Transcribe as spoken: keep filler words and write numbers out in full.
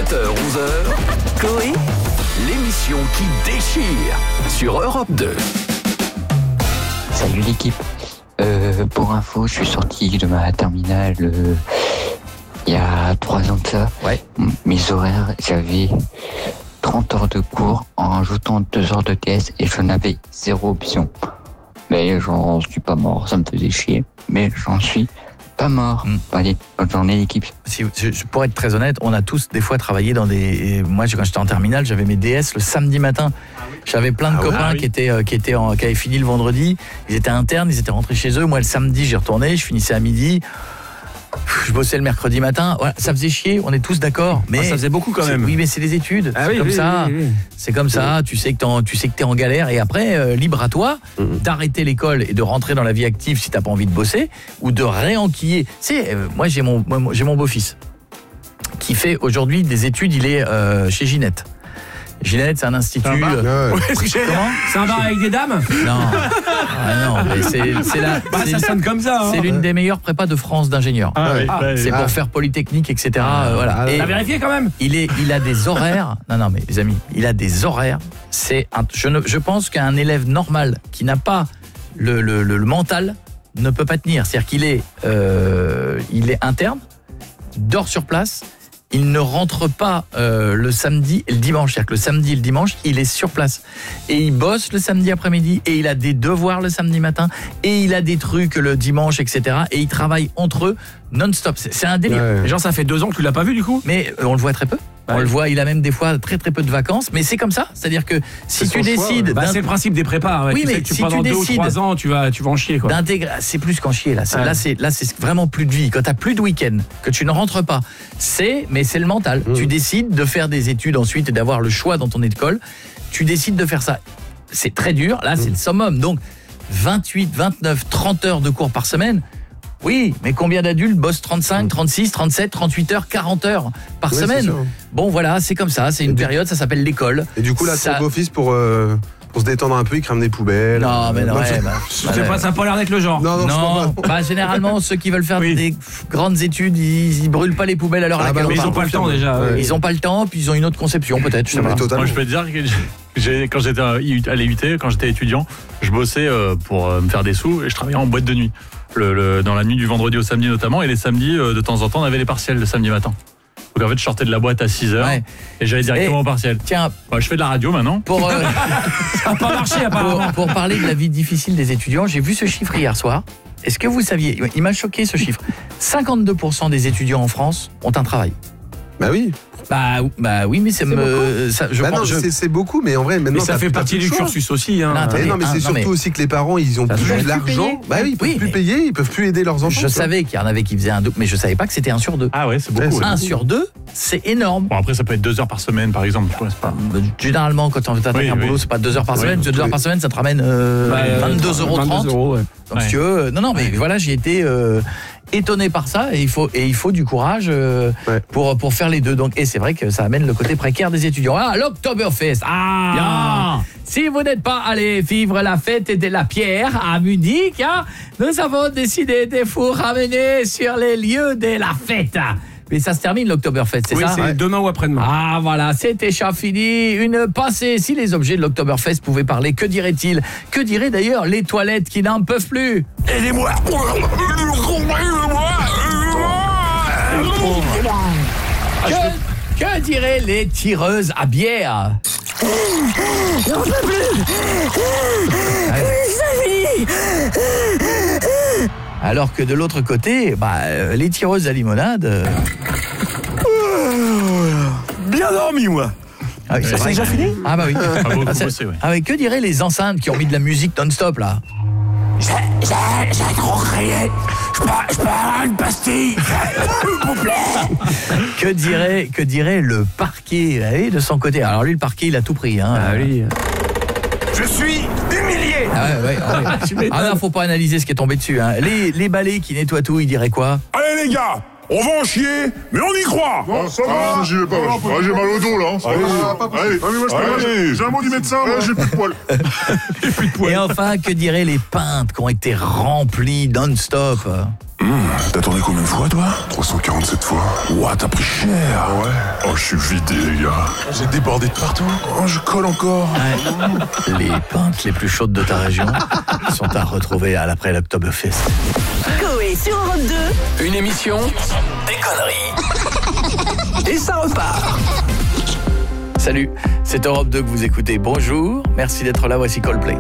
sept heures onze heures, Coé, l'émission qui déchire sur Europe deux. Salut l'équipe. Euh, pour info, je suis sorti de ma terminale euh, il y a trois ans de ça. Ouais. Mes horaires, j'avais trente heures de cours en rajoutant deux heures de T S et je n'avais zéro option. Mais j'en suis pas mort, ça me faisait chier. Mais j'en suis pas mort. Mmh. Allez, bonne journée l'équipe. Si, je, pour être très honnête, on a tous des fois travaillé dans des... Moi, quand j'étais en terminale, j'avais mes D S le samedi matin. J'avais plein de ah copains ouais, qui, oui. étaient, euh, qui, étaient en, qui avaient fini le vendredi. Ils étaient internes, ils étaient rentrés chez eux. Moi, le samedi, j'y retournais, je finissais à midi. Je bossais le mercredi matin. Voilà, ça faisait chier, on est tous d'accord. Mais ah, ça faisait beaucoup quand même. Oui, mais c'est les études. Ah, c'est oui, comme oui, ça. Oui, oui, oui. C'est comme ça. Oui. Tu sais que tu sais que t'es en galère. Et après, euh, libre à toi mmh. d'arrêter l'école et de rentrer dans la vie active si t'as pas envie de bosser, ou de réenquiller. Tu sais, euh, moi j'ai mon, moi, j'ai mon beau-fils qui fait aujourd'hui des études. Il est euh, chez Ginette. Ginette, c'est un institut. C'est un bar, euh... ouais. C'est un bar avec des dames. Non, ah non, mais c'est, c'est la. Bah, c'est, ça sonne comme ça. Hein. C'est l'une des meilleures prépas de France d'ingénieurs. Ah, oui. ah, c'est ah. pour faire polytechnique, et cetera. Euh, voilà. Ah, et t'as vérifié quand même. Il est, il a des horaires. Non, non, mais les amis, il a des horaires. C'est, un, je, ne, je pense qu'un élève normal qui n'a pas le, le, le, le mental ne peut pas tenir. C'est-à-dire qu'il est, euh, il est interne, dort sur place. Il ne rentre pas euh, le samedi et le dimanche. C'est-à-dire que le samedi et le dimanche, il est sur place. Et il bosse le samedi après-midi, et il a des devoirs le samedi matin, et il a des trucs le dimanche, et cetera. Et ils travaillent entre eux non-stop. C'est, c'est un délire. Ouais. Genre, ça fait deux ans que tu l'as pas vu du coup. Mais euh, on le voit très peu. On ouais. le voit, il a même des fois très très peu de vacances, mais c'est comme ça. C'est-à-dire que si c'est tu décides... Choix, ouais. bah, c'est le principe des prépas. Ouais. Oui, tu mais sais que tu si pendant tu deux décides ou trois ans, tu vas, tu vas en chier. Quoi. D'intégrer, c'est plus qu'en chier là. C'est, ouais. là, c'est, là, c'est vraiment plus de vie. Quand tu n'as plus de week-end, que tu ne rentres pas, c'est, mais c'est le mental. Mmh. Tu décides de faire des études ensuite et d'avoir le choix dans ton école. Tu décides de faire ça. C'est très dur. Là, mmh. c'est le summum. Donc, vingt-huit, vingt-neuf, trente heures de cours par semaine. Oui, mais combien d'adultes bossent trente-cinq, trente-six, trente-sept, trente-huit heures, quarante heures par ouais, semaine. Bon, voilà, c'est comme ça. C'est une et période, du... ça s'appelle l'école. Et du coup, là, ça... ton beau-fils, pour, euh, pour se détendre un peu, il crame des poubelles. Non, mais non, ouais, bah, bah, c'est pas, ça n'a pas l'air d'être le genre. Non, non, non bah, généralement, ceux qui veulent faire oui. des grandes études, ils, ils brûlent pas les poubelles à l'heure ah, à laquelle bah, on Mais ils ont pas le temps déjà. Ouais. Ils ont pas le temps, puis ils ont une autre conception peut-être. Je sais pas. Moi, je peux te dire que j'ai, quand j'étais à l'U T, quand j'étais étudiant, je bossais pour me faire des sous et je travaillais en boîte de nuit. Le, le, dans la nuit du vendredi au samedi notamment, et les samedis euh, de temps en temps on avait les partiels le samedi matin. Donc en fait je sortais de la boîte à six heures ouais. et j'allais directement et, au partiel. Tiens, bah, je fais de la radio maintenant. Pour, euh, ça n'a pas marché apparemment. Pour, pour parler de la vie difficile des étudiants, j'ai vu ce chiffre hier soir. Est-ce que vous saviez, il m'a choqué ce chiffre, cinquante-deux pour cent des étudiants en France ont un travail. Bah oui. Bah, bah oui, mais c'est, c'est me, ça, je bah pense, non, je... c'est, c'est beaucoup, mais en vrai, maintenant. Mais ça fait partie du cursus aussi. Hein. Non, attendez, non, mais c'est ah, surtout non, mais... aussi que les parents, ils ont plus de l'argent. Bah oui, ils peuvent oui, plus mais... payer, ils peuvent plus aider leurs enfants. Je savais qu'il y en avait qui faisaient un double, mais je savais pas que c'était un sur deux. Ah ouais, c'est beaucoup. Ouais, c'est un beaucoup. sur deux, c'est énorme. Bon, après, ça peut être deux heures par semaine, par exemple. Tu vois, c'est pas... Généralement, quand tu attaques oui, un boulot, oui. c'est pas deux heures par semaine. Oui, deux oui. heures par semaine, ça te ramène euh, bah, vingt-deux euros trente. Ouais. Donc, si tu veux, non, non, mais voilà, j'ai été euh, étonné par ça, et il faut, et il faut du courage euh, ouais. pour pour faire les deux. Donc, et c'est vrai que ça amène le côté précaire des étudiants. Ah, l'Oktoberfest. Ah, yeah. Si vous n'êtes pas allé vivre la fête de la pierre à Munich, hein, nous avons décidé de vous ramener sur les lieux de la fête. Mais ça se termine l'Oktoberfest, c'est oui, ça? Oui, c'est ouais. demain ou après-demain. Ah voilà, c'était déjà fini. Une passée. Si les objets de l'Oktoberfest pouvaient parler, que dirait-il? Que diraient d'ailleurs les toilettes qui n'en peuvent plus? Aidez-moi. Que, que diraient les tireuses à bière? J'en peux plus. C'est fini. Alors que de l'autre côté, bah, euh, les tireuses à limonade... Euh... Bien dormi, moi. Ah oui, c'est, c'est déjà fini? Ah bah oui. Ah, beaucoup ah, bossé, ouais. Ah oui, que diraient les enceintes qui ont mis de la musique non-stop, là? J'ai, j'ai, j'ai trop crié. Je peux, je peux avoir une pastille, s'il vous plaît. Que dirait, que dirait le parquet, allez, de son côté? Alors lui, le parquet, il a tout pris. Hein. Ah oui. Je suis humilié. Ah ouais, ouais. Ah, ouais. Ah non, faut pas analyser ce qui est tombé dessus. Hein. Les, les balais qui nettoient tout, ils diraient quoi? Allez les gars, on va en chier, mais on y croit. Bon, ça va, ah, j'y vais pas. Ah, ah, j'ai mal au dos là. Allez, allez, allez, allez, allez. J'ai un mot du médecin, moi, j'ai plus de poils. J'ai plus de poils. Et enfin, que diraient les peintres qui ont été remplis non-stop? Mmh, t'as tourné combien de fois, toi trois cent quarante-sept fois. Ouah, t'as pris cher. Ouais. Oh, je suis vidé, les gars. J'ai débordé de partout. Oh, je colle encore. Ouais. Les pintes les plus chaudes de ta région sont à retrouver à l'après l'Oktoberfest. Coé sur Europe deux. Une émission des conneries. Et ça repart. Salut, c'est Europe deux que vous écoutez. Bonjour, merci d'être là, voici Coldplay.